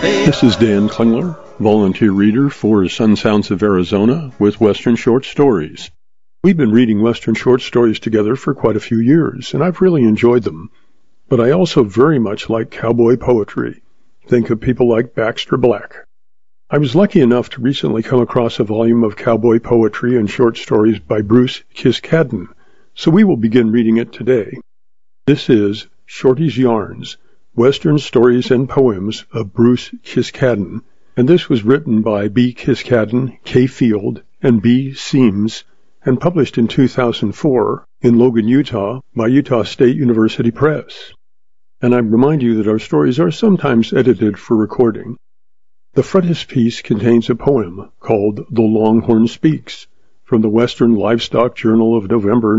This is Dan Klingler, volunteer reader for Sun Sounds of Arizona with Western Short Stories. We've been reading Western short stories together for quite a few years, and I've really enjoyed them. But I also very much like cowboy poetry. Think of people like Baxter Black. I was lucky enough to recently come across a volume of cowboy poetry and short stories by Bruce Kiskadden, so we will begin reading it today. This is Shorty's Yarns, Western Stories and Poems of Bruce Kiskadden, and this was written by B. Kiskadden, K. Field, and B. Seams, and published in 2004 in Logan, Utah, by Utah State University Press. And I remind you that our stories are sometimes edited for recording. The frontispiece contains a poem called The Longhorn Speaks, from the Western Livestock Journal of November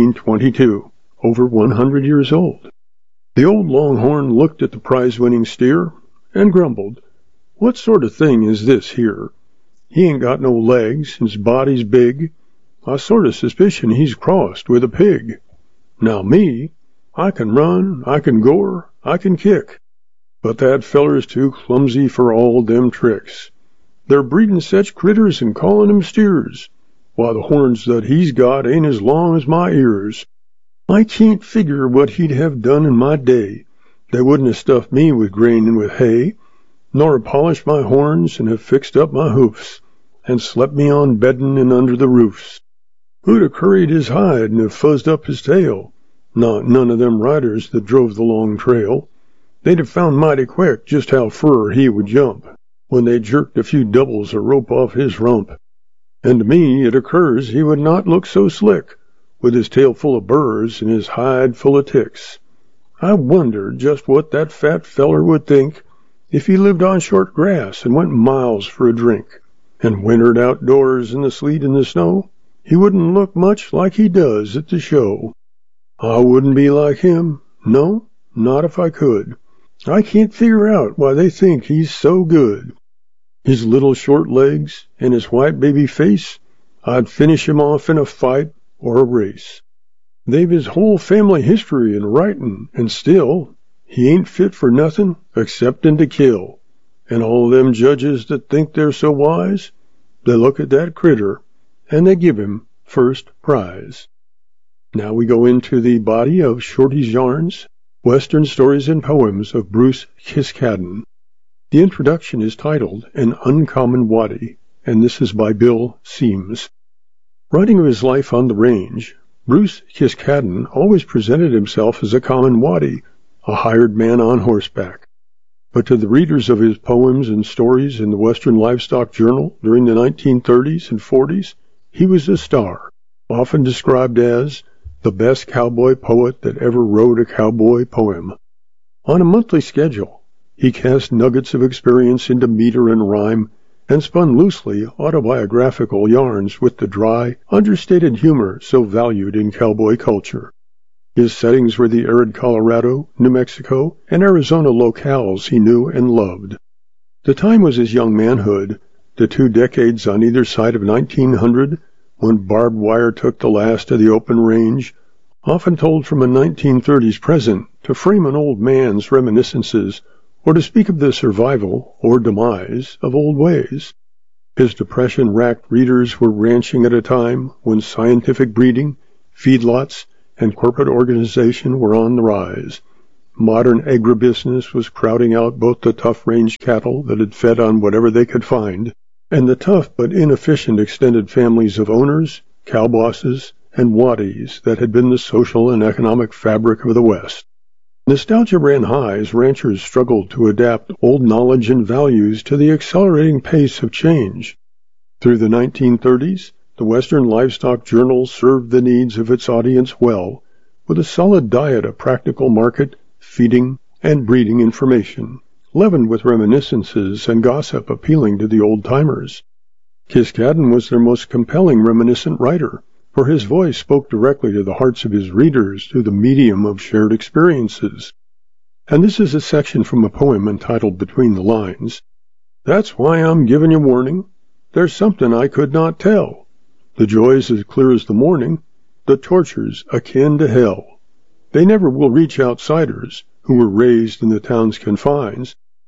1922, over 100 years old. The old longhorn looked at the prize-winning steer and grumbled, "What sort of thing is this here? He ain't got no legs, and his body's big. I sort of suspicion he's crossed with a pig. Now me, I can run, I can gore, I can kick, but that feller's too clumsy for all them tricks. They're breeding such critters and calling 'em steers, while the horns that he's got ain't as long as my ears. I can't figure what he'd have done in my day. They wouldn't have stuffed me with grain and with hay, nor have polished my horns and have fixed up my hoofs, and slept me on beddin' and under the roofs. Who'd have curried his hide and have fuzzed up his tail? Not none of them riders that drove the long trail. They'd have found mighty quick just how fur he would jump, when they jerked a few doubles of rope off his rump. And to me it occurs he would not look so slick, with his tail full of burrs and his hide full of ticks. I wonder just what that fat feller would think if he lived on short grass and went miles for a drink, and wintered outdoors in the sleet and the snow. He wouldn't look much like he does at the show. I wouldn't be like him. No, not if I could. I can't figure out why they think he's so good. His little short legs and his white baby face, I'd finish him off in a fight or a race. They've his whole family history in writin', and still he ain't fit for nothin' exceptin' to kill. And all them judges that think they're so wise, they look at that critter and they give him first prize." Now we go into the body of Shorty's Yarns, Western Stories and Poems of Bruce Kiskadden. The introduction is titled An Uncommon Waddy, and this is by Bill Seams. Writing of his life on the range, Bruce Kiskadden always presented himself as a common waddy, a hired man on horseback. But to the readers of his poems and stories in the Western Livestock Journal during the 1930s and 40s, he was a star, often described as the best cowboy poet that ever wrote a cowboy poem. On a monthly schedule, he cast nuggets of experience into meter and rhyme, and spun loosely autobiographical yarns with the dry, understated humor so valued in cowboy culture. His settings were the arid Colorado, New Mexico, and Arizona locales he knew and loved. The time was his young manhood, the 2 decades on either side of 1900, when barbed wire took the last of the open range, often told from a 1930s present to frame an old man's reminiscences, or to speak of the survival or demise of old ways. His depression-racked readers were ranching at a time when scientific breeding, feedlots, and corporate organization were on the rise. Modern agribusiness was crowding out both the tough range cattle that had fed on whatever they could find, and the tough but inefficient extended families of owners, cow bosses, and waddies that had been the social and economic fabric of the West. Nostalgia ran high as ranchers struggled to adapt old knowledge and values to the accelerating pace of change. Through the 1930s, the Western Livestock Journal served the needs of its audience well, with a solid diet of practical market, feeding, and breeding information, leavened with reminiscences and gossip appealing to the old-timers. Kiskadden was their most compelling reminiscent writer, for his voice spoke directly to the hearts of his readers through the medium of shared experiences. And this is a section from a poem entitled Between the Lines. "That's why I'm giving you warning. There's something I could not tell. The joys as clear as the morning, the tortures akin to hell. They never will reach outsiders who were raised in the town's confines,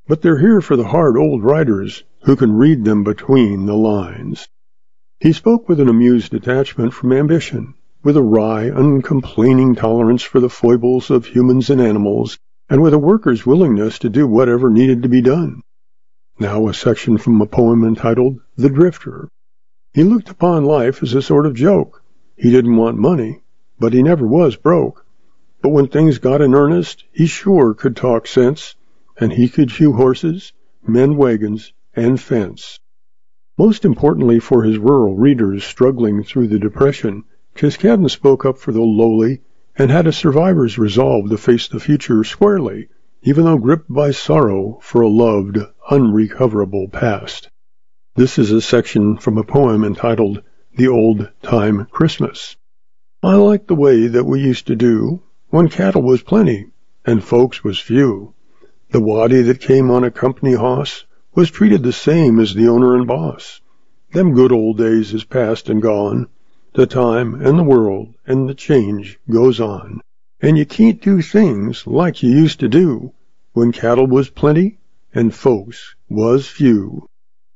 but they're here for the hard old writers who can read them between the lines. He spoke with an amused detachment from ambition, with a wry, uncomplaining tolerance for the foibles of humans and animals, and with a worker's willingness to do whatever needed to be done. Now a section from a poem entitled The Drifter. He looked upon life as a sort of joke. He didn't want money, but he never was broke. But when things got in earnest, he sure could talk sense, and he could shoe horses, mend wagons, and fence. Most importantly for his rural readers struggling through the Depression, Kiskadden spoke up for the lowly and had a survivor's resolve to face the future squarely, even though gripped by sorrow for a loved, unrecoverable past. This is a section from a poem entitled The Old Time Christmas. I like the way that we used to do when cattle was plenty and folks was few. The waddy that came on a company hoss was treated the same as the owner and boss. Them good old days is past and gone. The time and the world and the change goes on. And you can't do things like you used to do when cattle was plenty and folks was few.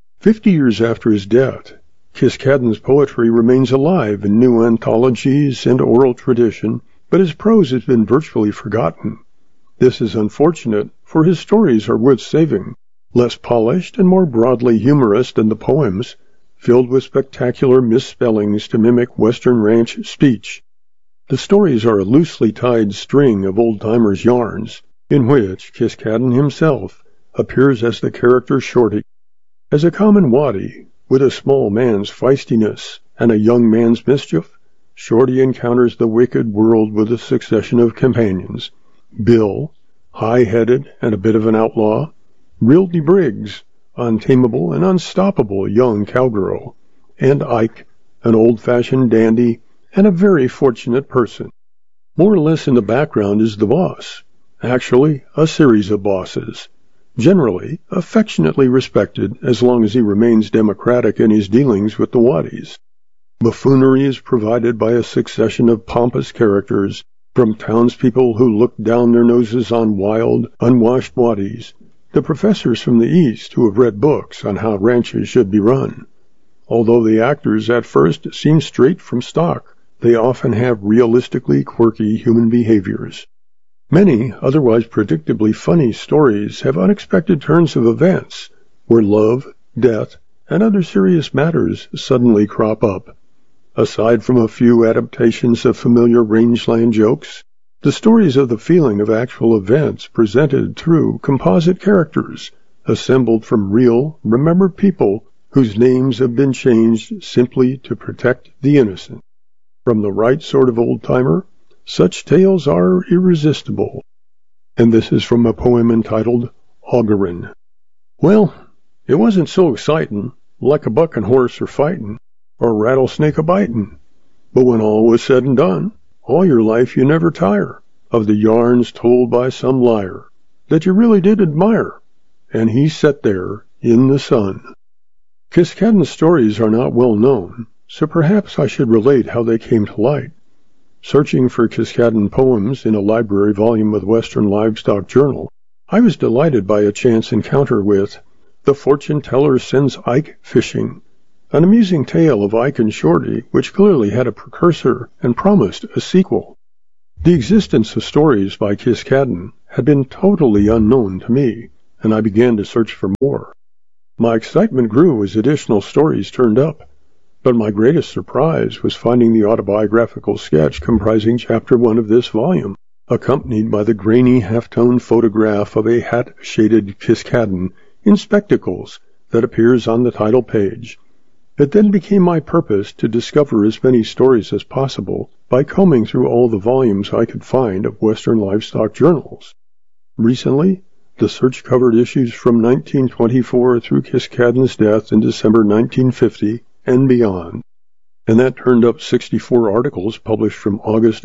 50 years after his death, Kiskadden's poetry remains alive in new anthologies and oral tradition, but his prose has been virtually forgotten. This is unfortunate, for his stories are worth saving, less polished and more broadly humorous than the poems, filled with spectacular misspellings to mimic Western ranch speech. The stories are a loosely tied string of old-timers' yarns, in which Kiskadden himself appears as the character Shorty. As a common waddy, with a small man's feistiness and a young man's mischief, Shorty encounters the wicked world with a succession of companions. Bill, high-headed and a bit of an outlaw, Rildy Briggs, untamable and unstoppable young cowgirl, and Ike, an old-fashioned dandy and a very fortunate person. More or less in the background is the boss, actually a series of bosses, generally affectionately respected as long as he remains democratic in his dealings with the waddies. Buffoonery is provided by a succession of pompous characters, from townspeople who look down their noses on wild, unwashed waddies, to professors from the East who have read books on how ranches should be run. Although the actors at first seem straight from stock, they often have realistically quirky human behaviors. Many otherwise predictably funny stories have unexpected turns of events, where love, death, and other serious matters suddenly crop up. Aside from a few adaptations of familiar rangeland jokes, the stories of the feeling of actual events presented through composite characters, assembled from real, remembered people whose names have been changed simply to protect the innocent. From the right sort of old-timer, such tales are irresistible. And this is from a poem entitled Augurin. Well, it wasn't so excitin', like a bucking horse or fightin', or a rattlesnake a-bitin'. But when all was said and done, all your life you never tire of the yarns told by some liar that you really did admire, and he sat there in the sun. Kiskadden's stories are not well known, so perhaps I should relate how they came to light. Searching for Kiskadden poems in a library volume of the Western Livestock Journal, I was delighted by a chance encounter with The Fortune Teller Sends Ike Fishing, an amusing tale of Ike and Shorty which clearly had a precursor and promised a sequel. The existence of stories by Kiskadden had been totally unknown to me, and I began to search for more. My excitement grew as additional stories turned up, but my greatest surprise was finding the autobiographical sketch comprising Chapter 1 of this volume, accompanied by the grainy half-tone photograph of a hat-shaded Kiskadden in spectacles that appears on the title page. It then became my purpose to discover as many stories as possible by combing through all the volumes I could find of Western livestock journals. Recently, the search covered issues from 1924 through Kiskadden's death in December 1950 and beyond, and that turned up 64 articles published from August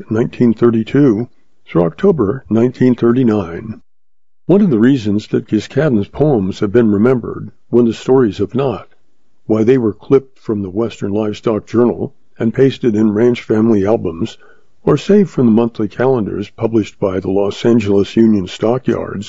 1932 through October 1939. One of the reasons that Kiskadden's poems have been remembered when the stories have not, why they were clipped from the Western Livestock Journal and pasted in ranch family albums, or saved from the monthly calendars published by the Los Angeles Union Stockyards,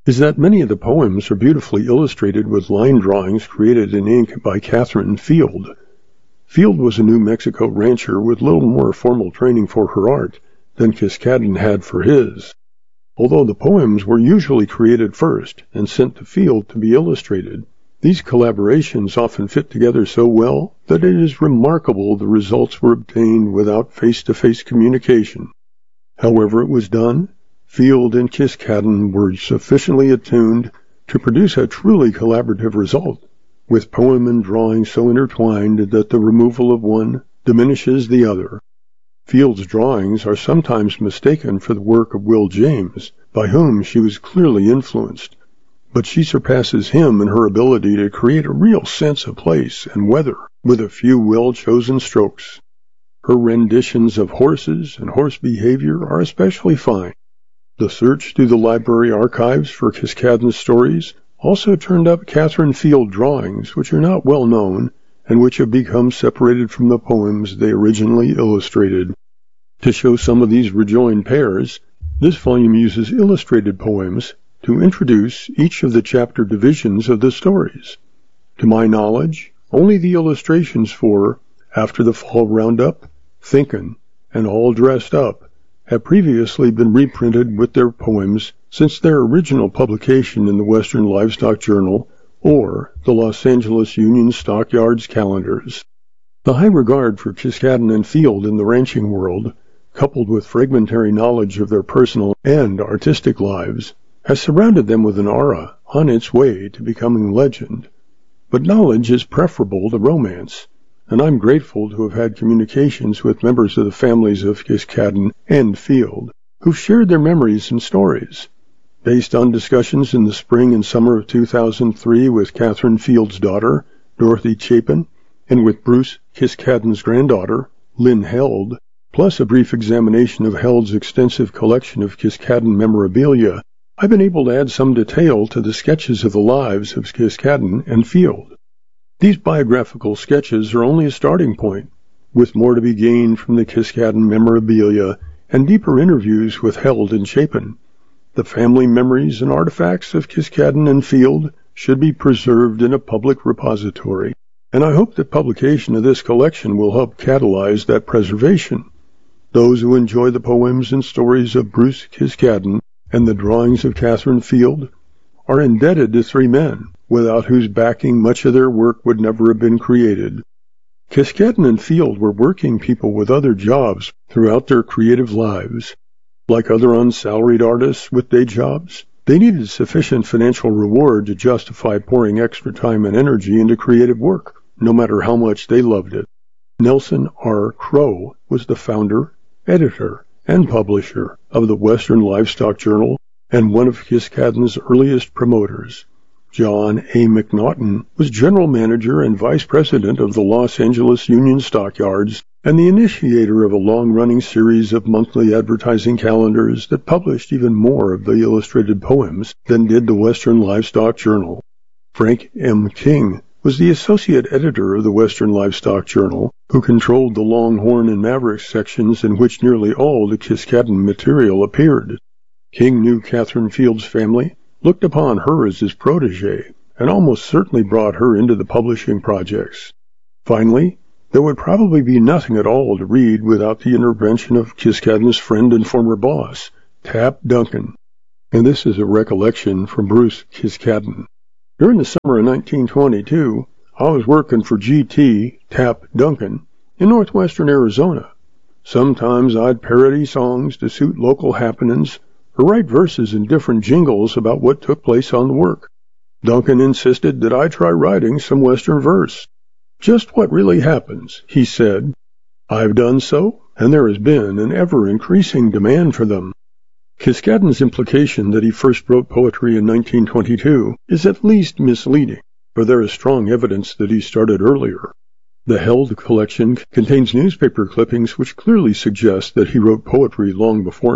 is that many of the poems are beautifully illustrated with line drawings created in ink by Catherine Field. Field was a New Mexico rancher with little more formal training for her art than Kiskadden had for his. Although the poems were usually created first and sent to Field to be illustrated, these collaborations often fit together so well that it is remarkable the results were obtained without face-to-face communication. However it was done, Field and Kiskadden were sufficiently attuned to produce a truly collaborative result, with poem and drawing so intertwined that the removal of one diminishes the other. Field's drawings are sometimes mistaken for the work of Will James, by whom she was clearly influenced, but she surpasses him in her ability to create a real sense of place and weather with a few well-chosen strokes. Her renditions of horses and horse behavior are especially fine. The search through the library archives for Kiskadden's stories also turned up Catherine Field drawings which are not well known and which have become separated from the poems they originally illustrated. To show some of these rejoined pairs, this volume uses illustrated poems to introduce each of the chapter divisions of the stories. To my knowledge, only the illustrations for After the Fall Roundup, Thinkin', and All Dressed Up have previously been reprinted with their poems since their original publication in the Western Livestock Journal or the Los Angeles Union Stockyards calendars. The high regard for Kiskadden and Field in the ranching world, coupled with fragmentary knowledge of their personal and artistic lives, has surrounded them with an aura on its way to becoming legend. But knowledge is preferable to romance, and I'm grateful to have had communications with members of the families of Kiskadden and Field, who've shared their memories and stories. Based on discussions in the spring and summer of 2003 with Catherine Field's daughter, Dorothy Chapin, and with Bruce Kiskadden's granddaughter, Lynn Held, plus a brief examination of Held's extensive collection of Kiskadden memorabilia, I've been able to add some detail to the sketches of the lives of Kiskadden and Field. These biographical sketches are only a starting point, with more to be gained from the Kiskadden memorabilia and deeper interviews with Held and Chapin. The family memories and artifacts of Kiskadden and Field should be preserved in a public repository, and I hope that publication of this collection will help catalyze that preservation. Those who enjoy the poems and stories of Bruce Kiskadden and the drawings of Catherine Field are indebted to three men, without whose backing much of their work would never have been created. Kiskadden and Field were working people with other jobs throughout their creative lives. Like other unsalaried artists with day jobs, they needed sufficient financial reward to justify pouring extra time and energy into creative work, no matter how much they loved it. Nelson R. Crow was the founder, editor, and publisher of the Western Livestock Journal and one of Kiskadden's earliest promoters. John A. McNaughton was general manager and vice president of the Los Angeles Union Stockyards and the initiator of a long-running series of monthly advertising calendars that published even more of the illustrated poems than did the Western Livestock Journal. Frank M. King was the associate editor of the Western Livestock Journal, who controlled the Longhorn and Maverick sections in which nearly all the Kiskadden material appeared. King knew Catherine Field's family, looked upon her as his protege, and almost certainly brought her into the publishing projects. Finally, there would probably be nothing at all to read without the intervention of Kiskadden's friend and former boss, Tap Duncan. And this is a recollection from Bruce Kiskadden. During the summer of 1922, I was working for G.T. Tap Duncan in northwestern Arizona. Sometimes I'd parody songs to suit local happenings or write verses in different jingles about what took place on the work. Duncan insisted that I try writing some Western verse. Just what really happens, he said. I've done so, and there has been an ever-increasing demand for them. Kiskadden's implication that he first wrote poetry in 1922 is at least misleading, for there is strong evidence that he started earlier. The Held collection contains newspaper clippings which clearly suggest that he wrote poetry long before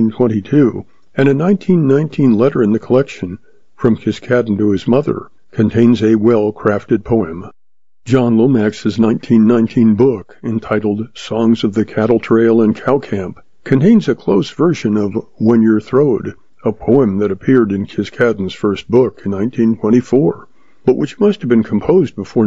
1922, and a 1919 letter in the collection from Kiskadden to his mother contains a well-crafted poem. John Lomax's 1919 book, entitled Songs of the Cattle Trail and Cow Camp, contains a close version of When You're Throwed, a poem that appeared in Kiskadden's first book in 1924, but which must have been composed before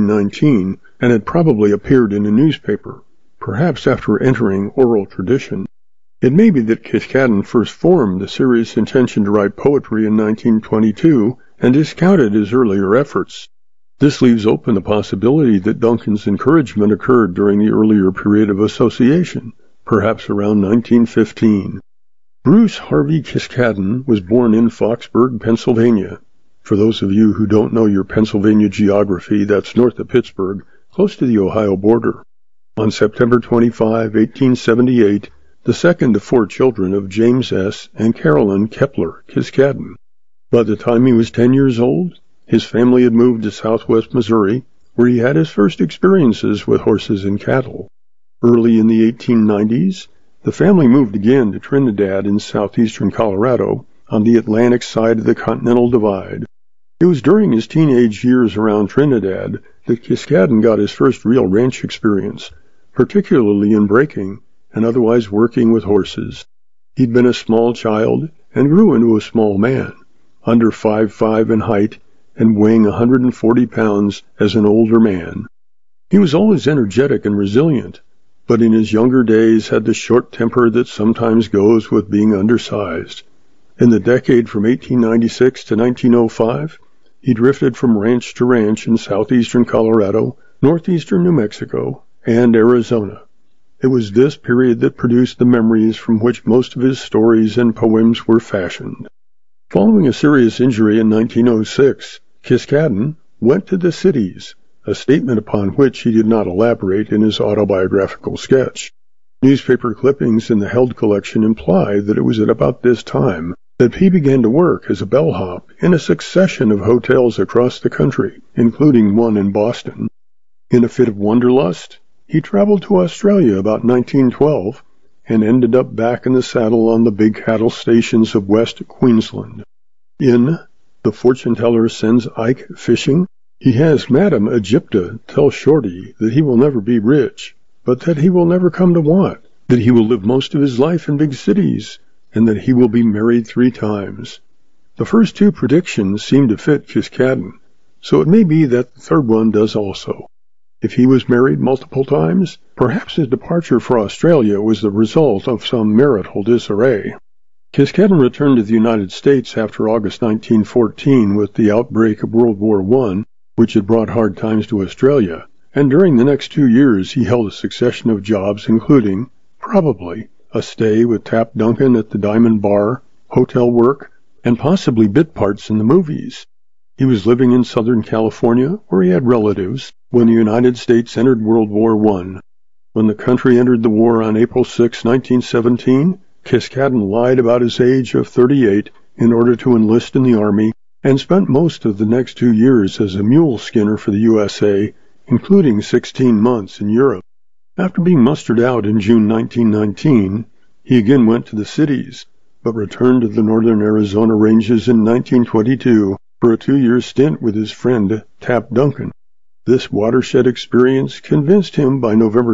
1919 and had probably appeared in a newspaper, perhaps after entering oral tradition. It may be that Kiskadden first formed the serious intention to write poetry in 1922 and discounted his earlier efforts. This leaves open the possibility that Duncan's encouragement occurred during the earlier period of association, perhaps around 1915. Bruce Harvey Kiskadden was born in Foxburg, Pennsylvania. For those of you who don't know your Pennsylvania geography, that's north of Pittsburgh, close to the Ohio border. On September 25, 1878, the second of four children of James S. and Carolyn Kepler Kiskadden. By the time he was 10 years old, his family had moved to southwest Missouri, where he had his first experiences with horses and cattle. Early in the 1890s, the family moved again to Trinidad in southeastern Colorado, on the Atlantic side of the Continental Divide. It was during his teenage years around Trinidad that Kiskadden got his first real ranch experience, particularly in breaking and otherwise working with horses. He'd been a small child and grew into a small man, under 5'5" in height and weighing 140 pounds as an older man. He was always energetic and resilient, but in his younger days had the short temper that sometimes goes with being undersized. In the decade from 1896 to 1905, he drifted from ranch to ranch in southeastern Colorado, northeastern New Mexico, and Arizona. It was this period that produced the memories from which most of his stories and poems were fashioned. Following a serious injury in 1906, Kiskadden went to the cities, a statement upon which he did not elaborate in his autobiographical sketch. Newspaper clippings in the Held collection imply that it was at about this time that he began to work as a bellhop in a succession of hotels across the country, including one in Boston. In a fit of wanderlust, he traveled to Australia about 1912 and ended up back in the saddle on the big cattle stations of West Queensland. In The Fortune Teller Sends Ike Fishing, he has Madame Egypta tell Shorty that he will never be rich, but that he will never come to want, that he will live most of his life in big cities, and that he will be married 3 times. The first 2 predictions seem to fit Kiskadden, so it may be that the third one does also. If he was married multiple times, perhaps his departure for Australia was the result of some marital disarray. Kiskadden returned to the United States after August 1914 with the outbreak of World War I, which had brought hard times to Australia, and during the next 2 years he held a succession of jobs including, probably, a stay with Tap Duncan at the Diamond Bar, hotel work, and possibly bit parts in the movies. He was living in Southern California, where he had relatives, when the United States entered World War I. When the country entered the war on April 6, 1917, Kiskadden lied about his age of 38 in order to enlist in the Army, and spent most of the next 2 years as a mule skinner for the USA, including 16 months in Europe. After being mustered out in June 1919, he again went to the cities, but returned to the northern Arizona ranges in 1922 for a 2-year stint with his friend Tap Duncan. This watershed experience convinced him by November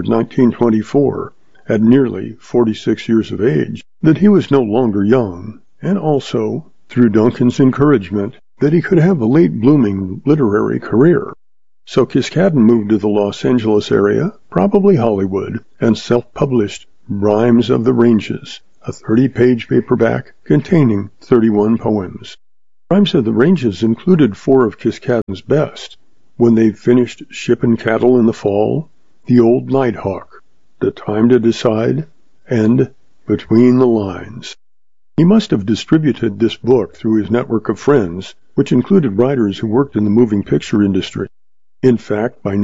1924, at nearly 46 years of age, that he was no longer young, and also, through Duncan's encouragement, that he could have a late-blooming literary career. So Kiskadden moved to the Los Angeles area, probably Hollywood, and self-published Rhymes of the Ranges, a 30-page paperback containing 31 poems. Rhymes of the Ranges included 4 of Kiskadden's best: When They've Finished Shippin' Cattle in the Fall, The Old Nighthawk, The Time to Decide, and Between the Lines. He must have distributed this book through his network of friends, which included writers who worked in the moving picture industry. In fact, by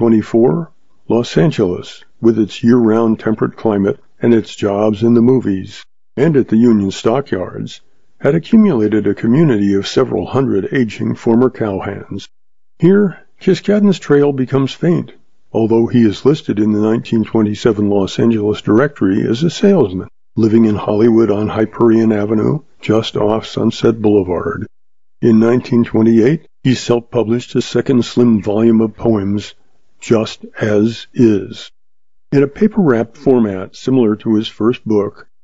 1924, Los Angeles, with its year-round temperate climate and its jobs in the movies and at the Union stockyards, had accumulated a community of several hundred aging former cowhands. Here, Kiskadden's trail becomes faint, although he is listed in the 1927 Los Angeles directory as a salesman, living in Hollywood on Hyperion Avenue, just off Sunset Boulevard. In 1928, he self-published a second slim volume of poems, Just As Is. In a paper-wrapped format similar to his first book,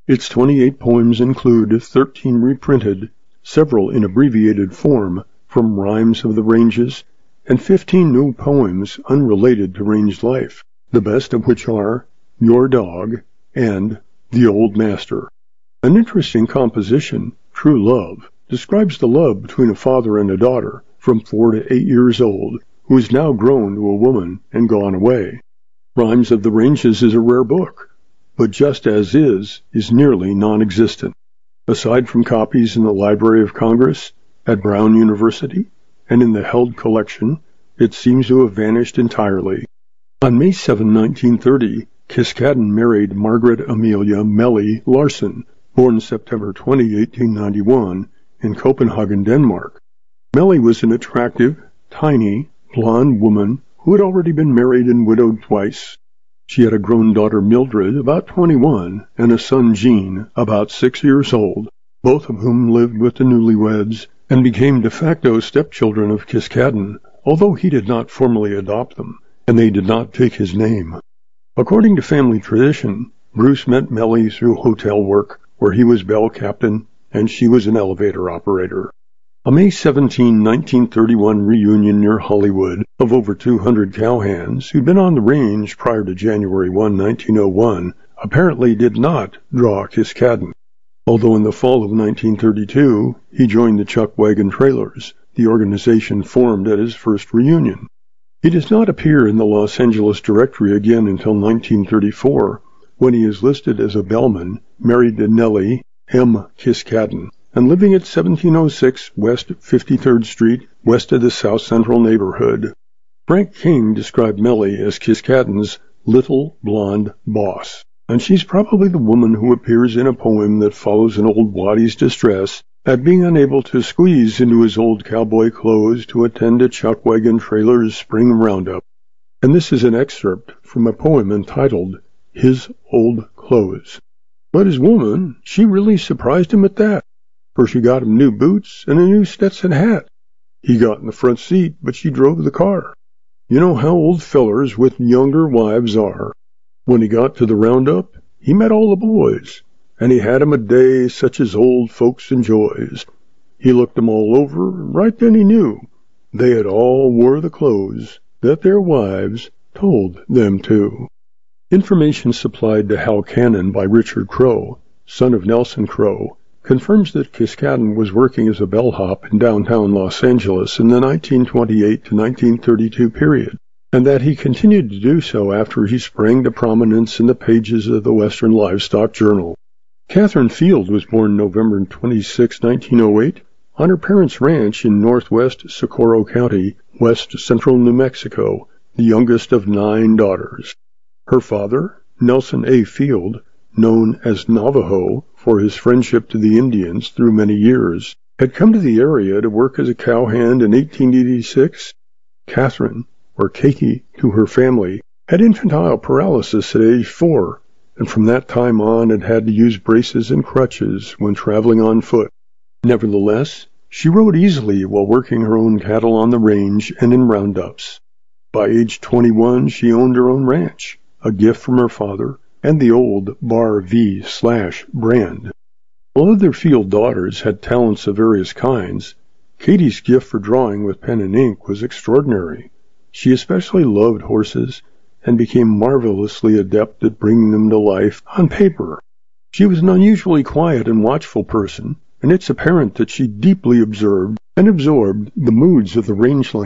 Its 28 poems include 13 reprinted, several in abbreviated form, from Rhymes of the Ranges, and 15 new poems unrelated to range life, the best of which are Your Dog and The Old Master. An interesting composition, True Love, describes the love between a father and a daughter from 4 to 8 years old, who is now grown to a woman and gone away. Rhymes of the Ranges is a rare book, but Just As is nearly non-existent. Aside from copies in the Library of Congress, at Brown University, and in the held collection, it seems to have vanished entirely. On May 7, 1930, Kiskaddon married Margaret Amelia Melly Larsen, born September 20, 1891, in Copenhagen, Denmark. Melly was an attractive, tiny, blonde woman who had already been married and widowed twice. She had a grown daughter, Mildred, about 21, and a son, Gene, about 6 years old, both of whom lived with the newlyweds and became de facto stepchildren of Kiskaddon, although he did not formally adopt them, and they did not take his name. According to family tradition, Bruce met Melly through hotel work, where he was bell captain and she was an elevator operator. A May 17, 1931 reunion near Hollywood of over 200 cowhands who'd been on the range prior to January 1, 1901, apparently did not draw Kiskaddon, although in the fall of 1932 he joined the Chuck Wagon Trailers, the organization formed at his first reunion. He does not appear in the Los Angeles directory again until 1934, when he is listed as a bellman, married to Nellie M. Kiskaddon, and living at 1706 West 53rd Street, west of the South Central neighborhood. Frank King described Melly as Kiskaddon's little blonde boss, and she's probably the woman who appears in a poem that follows an old waddy's distress at being unable to squeeze into his old cowboy clothes to attend a Chuck Wagon Trailer's spring roundup. And this is an excerpt from a poem entitled His Old Clothes. But his woman, she really surprised him at that, for she got him new boots and a new Stetson hat. He got in the front seat, but she drove the car. You know how old fellers with younger wives are. When he got to the roundup, he met all the boys, and he had 'em a day such as old folks enjoys. He looked 'em all over, and right then he knew they had all wore the clothes that their wives told them to. Information supplied to Hal Cannon by Richard Crowe, son of Nelson Crowe, confirms that Kiskaddon was working as a bellhop in downtown Los Angeles in the 1928 to 1932 period, and that he continued to do so after he sprang to prominence in the pages of the Western Livestock Journal. Catherine Field was born November 26, 1908, on her parents' ranch in northwest Socorro County, west central New Mexico, the youngest of 9 daughters. Her father, Nelson A. Field, known as Navajo for his friendship to the Indians through many years, had come to the area to work as a cowhand in 1886. Catherine, or Katie to her family, had infantile paralysis at age 4, and from that time on had to use braces and crutches when traveling on foot. Nevertheless, she rode easily while working her own cattle on the range and in roundups. By age 21, she owned her own ranch, a gift from her father, and the old Bar V/ brand. While other Field daughters had talents of various kinds, Katie's gift for drawing with pen and ink was extraordinary. She especially loved horses, and became marvelously adept at bringing them to life on paper. She was an unusually quiet and watchful person, and it's apparent that she deeply observed and absorbed the moods of the rangeland.